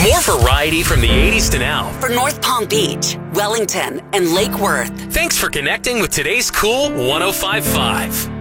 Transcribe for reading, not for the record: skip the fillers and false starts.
More variety from the 80s to now. For North Palm Beach, Wellington, and Lake Worth. Thanks for connecting with today's Cool 105.5.